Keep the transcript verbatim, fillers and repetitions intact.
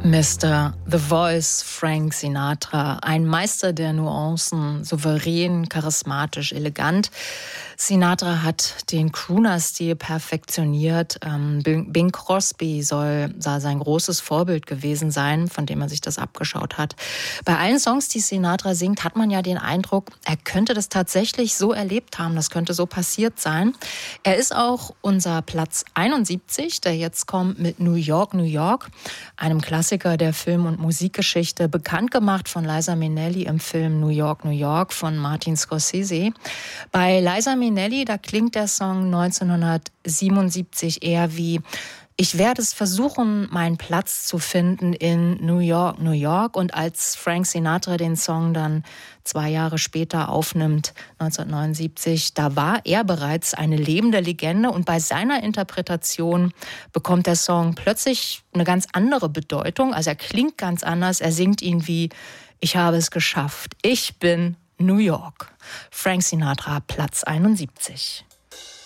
Mister The Voice, Frank Sinatra, ein Meister der Nuancen, souverän, charismatisch, elegant. Sinatra hat den Crooner-Stil perfektioniert. Ähm, Bing Crosby soll, soll sein großes Vorbild gewesen sein, von dem er sich das abgeschaut hat. Bei allen Songs, die Sinatra singt, hat man ja den Eindruck, er könnte das tatsächlich so erlebt haben, das könnte so passiert sein. Er ist auch unser Platz einundsiebzig, der jetzt kommt mit New York, New York, einem Klassiker der Film- und Musikgeschichte, bekannt gemacht von Liza Minnelli im Film New York, New York von Martin Scorsese. Bei Liza Minnelli, da klingt der Song neunzehnhundertsiebenundsiebzig eher wie: Ich werde es versuchen, meinen Platz zu finden in New York, New York. Und als Frank Sinatra den Song dann zwei Jahre später aufnimmt, neunzehnhundertneunundsiebzig, da war er bereits eine lebende Legende. Und bei seiner Interpretation bekommt der Song plötzlich eine ganz andere Bedeutung. Also er klingt ganz anders. Er singt ihn wie: Ich habe es geschafft. Ich bin New York. Frank Sinatra, Platz einundsiebzig.